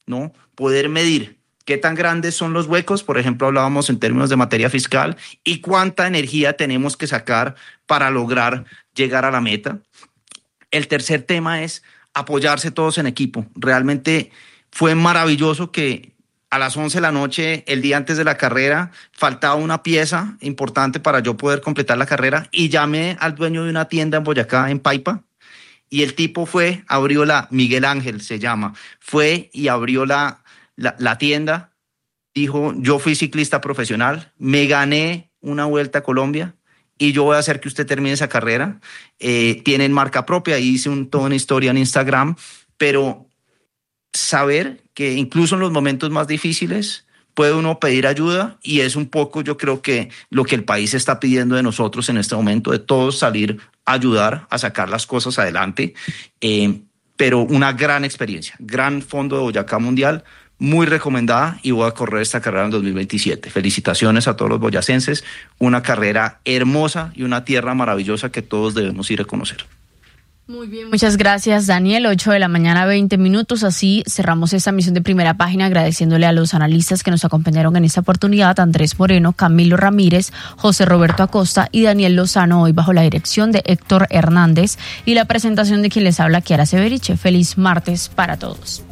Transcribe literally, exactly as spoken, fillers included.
¿no? Poder medir qué tan grandes son los huecos, por ejemplo, hablábamos en términos de materia fiscal, y cuánta energía tenemos que sacar para lograr llegar a la meta. El tercer tema es apoyarse todos en equipo. Realmente fue maravilloso que a las once de la noche, el día antes de la carrera, faltaba una pieza importante para yo poder completar la carrera y llamé al dueño de una tienda en Boyacá, en Paipa, y el tipo fue, abrió la, Miguel Ángel se llama, fue y abrió la, la, la tienda, dijo, yo fui ciclista profesional, me gané una Vuelta a Colombia y yo voy a hacer que usted termine esa carrera. Eh, tienen marca propia, hice un, toda una historia en Instagram, pero saber que incluso en los momentos más difíciles puede uno pedir ayuda, y es un poco, yo creo que lo que el país está pidiendo de nosotros en este momento, de todos salir a ayudar a sacar las cosas adelante. Eh, pero una gran experiencia, gran fondo de Boyacá Mundial, muy recomendada, y voy a correr esta carrera en dos mil veintisiete. Felicitaciones a todos los boyacenses, una carrera hermosa y una tierra maravillosa que todos debemos ir a conocer. Muy bien, muchas gracias, Daniel. ocho de la mañana, veinte minutos. Así cerramos esta emisión de Primera Página, agradeciéndole a los analistas que nos acompañaron en esta oportunidad: Andrés Moreno, Camilo Ramírez, José Roberto Acosta y Daniel Lozano, hoy bajo la dirección de Héctor Hernández y la presentación de quien les habla, Kiara Severiche. Feliz martes para todos.